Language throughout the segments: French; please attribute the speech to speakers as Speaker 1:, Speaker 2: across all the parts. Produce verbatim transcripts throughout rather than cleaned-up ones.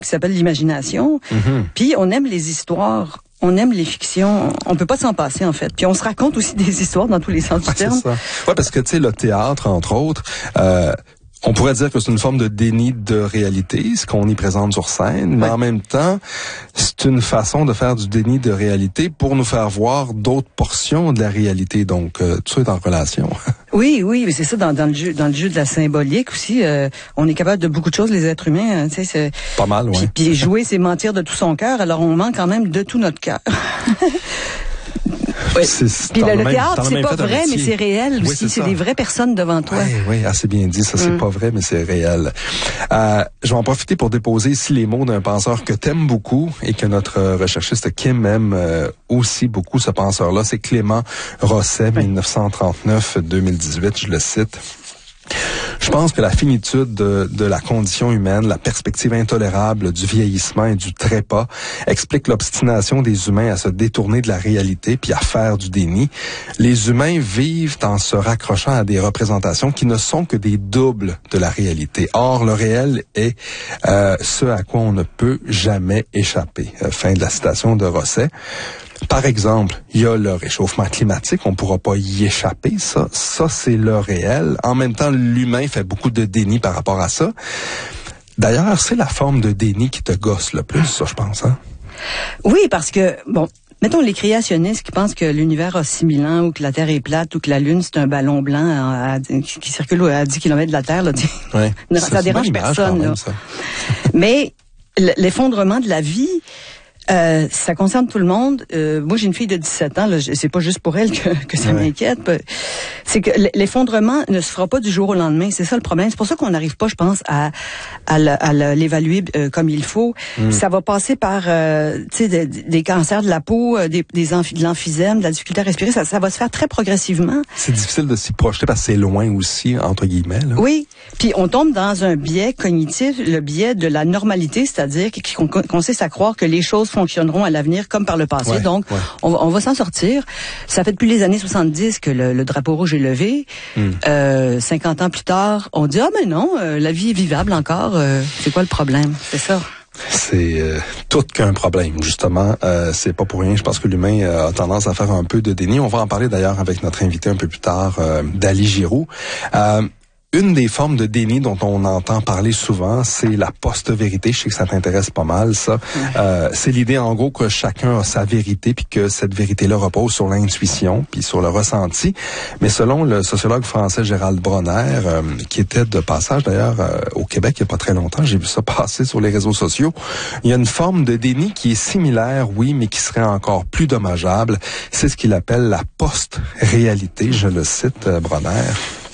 Speaker 1: qui s'appelle l'imagination. Mm-hmm. Puis on aime les histoires. On aime les fictions, on peut pas s'en passer en fait. Puis on se raconte aussi des histoires dans tous les sens du terme.
Speaker 2: C'est ça. Ouais, parce que tu sais le théâtre entre autres, euh, on pourrait dire que c'est une forme de déni de réalité, ce qu'on y présente sur scène, mais ouais. En même temps, c'est une façon de faire du déni de réalité pour nous faire voir d'autres portions de la réalité. Donc euh, tout ça est en relation.
Speaker 1: Oui, oui, mais c'est ça dans, dans le jeu, dans le jeu de la symbolique aussi. Euh, on est capable de beaucoup de choses, les êtres humains. Tu sais, c'est
Speaker 2: pas mal, oui.
Speaker 1: Puis, puis jouer, c'est mentir de tout son cœur. Alors on ment quand même de tout notre cœur. Oui. Puis le, le théâtre, c'est pas vrai, mais c'est réel oui, aussi. C'est, c'est des vraies personnes devant toi.
Speaker 2: Oui, oui, assez bien dit. Ça, c'est mm. pas vrai, mais c'est réel. Euh, je vais en profiter pour déposer ici les mots d'un penseur que t'aimes beaucoup et que notre recherchiste Kim aime euh, aussi beaucoup, ce penseur-là. C'est Clément Rosset, oui. dix-neuf cent trente-neuf à deux mille dix-huit, je le cite. Je pense que la finitude de, de la condition humaine, la perspective intolérable du vieillissement et du trépas explique l'obstination des humains à se détourner de la réalité puis à faire du déni. Les humains vivent en se raccrochant à des représentations qui ne sont que des doubles de la réalité. Or, le réel est euh, ce à quoi on ne peut jamais échapper. Euh, fin de la citation de Rosset. Par exemple, il y a le réchauffement climatique, on pourra pas y échapper, ça, ça c'est le réel. En même temps, l'humain fait beaucoup de déni par rapport à ça. D'ailleurs, c'est la forme de déni qui te gosse le plus, ça, je pense, hein?
Speaker 1: Oui, parce que, bon, mettons les créationnistes qui pensent que l'univers a six mille ans ou que la Terre est plate ou que la Lune, c'est un ballon blanc à, à, qui circule à dix kilomètres de la Terre, là,
Speaker 2: ouais,
Speaker 1: ça, ça dérange personne, même, là. Ça. Mais l'effondrement de la vie, Euh, ça concerne tout le monde. Euh, moi, j'ai une fille de dix-sept ans. Là, c'est pas juste pour elle que, que ça ouais. m'inquiète. C'est que l'effondrement ne se fera pas du jour au lendemain. C'est ça le problème. C'est pour ça qu'on n'arrive pas, je pense, à, à, à l'évaluer euh, comme il faut. Mm. Ça va passer par, euh, tu sais, des, des cancers de la peau, des, des amphi, de l'emphysème, de la difficulté à respirer. Ça, ça va se faire très progressivement.
Speaker 2: C'est difficile de s'y projeter parce que c'est loin aussi, entre guillemets. Là.
Speaker 1: Oui. Puis on tombe dans un biais cognitif, le biais de la normalité, c'est-à-dire qu'on consiste à croire que les choses fonctionneront à l'avenir comme par le passé. Ouais, Donc, ouais. On, on va s'en sortir. Ça fait depuis les années soixante-dix que le, le drapeau rouge est levé. Mm. Euh, cinquante ans plus tard, on dit « Ah, mais non, euh, la vie est vivable encore. Euh, c'est quoi le problème? » C'est ça.
Speaker 2: C'est euh, tout qu'un problème, justement. Euh, c'est pas pour rien. Je pense que l'humain euh, a tendance à faire un peu de déni. On va en parler d'ailleurs avec notre invité un peu plus tard, euh, Dali Giroux. Euh, Une des formes de déni dont on entend parler souvent, c'est la post-vérité. Je sais que ça t'intéresse pas mal, ça. Euh, c'est l'idée, en gros, que chacun a sa vérité, puis que cette vérité-là repose sur l'intuition, puis sur le ressenti. Mais selon le sociologue français Gérald Bronner, euh, qui était de passage d'ailleurs euh, au Québec il y a pas très longtemps, j'ai vu ça passer sur les réseaux sociaux, il y a une forme de déni qui est similaire, oui, mais qui serait encore plus dommageable. C'est ce qu'il appelle la post-réalité. Je le cite, euh, Bronner.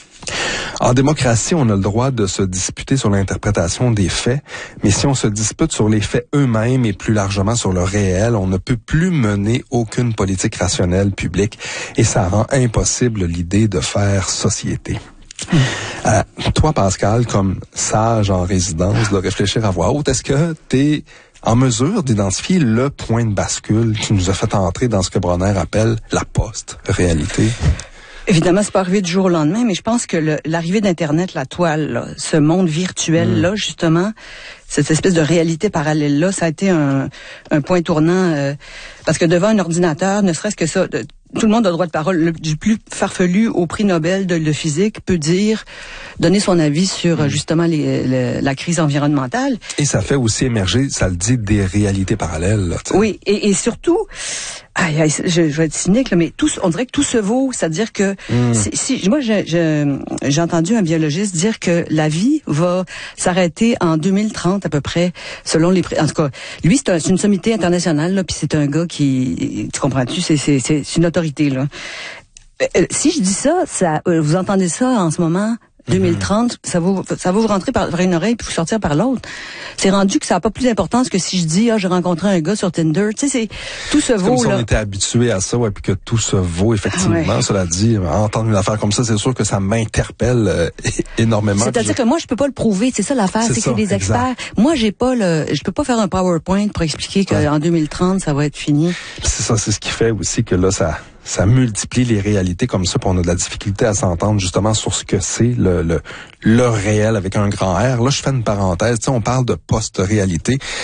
Speaker 2: En démocratie, on a le droit de se disputer sur l'interprétation des faits, mais si on se dispute sur les faits eux-mêmes et plus largement sur le réel, on ne peut plus mener aucune politique rationnelle publique et ça rend impossible l'idée de faire société. Mmh. Euh, toi, Pascal, comme sage en résidence, de réfléchir à voix haute, est-ce que t'es en mesure d'identifier le point de bascule qui nous a fait entrer dans ce que Bronner appelle la post-réalité?
Speaker 1: Évidemment, c'est pas arrivé du jour au lendemain, mais je pense que le, l'arrivée d'Internet, la toile, là, ce monde virtuel-là, mmh. justement, cette espèce de réalité parallèle-là, ça a été un, un point tournant. Euh, parce que devant un ordinateur, ne serait-ce que ça, de, tout le monde a le droit de parole. Le, du plus farfelu au prix Nobel de, de physique peut dire, donner son avis sur mmh. justement les, les, la crise environnementale. Et
Speaker 2: ça fait aussi émerger, ça le dit, des réalités parallèles. Là,
Speaker 1: oui, et, et surtout... Aïe, aïe, je, je vais être cynique, là, mais tout, on dirait que tout se vaut, c'est-à-dire que mmh. si, si moi je, je, j'ai entendu un biologiste dire que la vie va s'arrêter en deux mille trente à peu près, selon les, en tout cas, lui c'est, un, c'est une sommité internationale là, puis c'est un gars qui, tu comprends-tu, c'est, c'est, c'est, c'est une autorité là. Euh, si je dis ça, ça, vous entendez ça en ce moment? deux mille trente, ça va, ça va vous rentrer par, par une oreille puis vous sortir par l'autre. C'est rendu que ça n'a pas plus d'importance que si je dis, ah, j'ai rencontré un gars sur Tinder. Tu sais, c'est, tout se vaut,
Speaker 2: comme si
Speaker 1: là.
Speaker 2: on était habitué à ça, ouais, puis que tout se vaut, effectivement. Ouais. Cela dit, entendre une affaire comme ça, c'est sûr que ça m'interpelle euh, énormément.
Speaker 1: C'est-à-dire je... que moi, je peux pas le prouver. C'est ça l'affaire, c'est, c'est ça, que c'est des experts. Exact. Moi, j'ai pas le, je peux pas faire un PowerPoint pour expliquer qu'en ouais. deux mille trente, ça va être fini.
Speaker 2: C'est ça, c'est ce qui fait aussi que là, ça, ça multiplie les réalités comme ça, puis on a de la difficulté à s'entendre justement sur ce que c'est le, le, le réel avec un grand R. Là, je fais une parenthèse, tu sais, on parle de post-réalité.